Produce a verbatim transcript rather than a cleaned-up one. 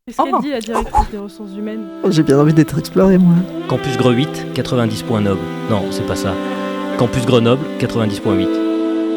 Qu'est-ce qu'elle Oh. dit, la directrice des ressources humaines? J'ai bien envie d'être exploré, moi. Campus Greux huit, quatre-vingt-dix point Noble. Non, c'est pas ça. Campus Grenoble, quatre-vingt-dix point huit.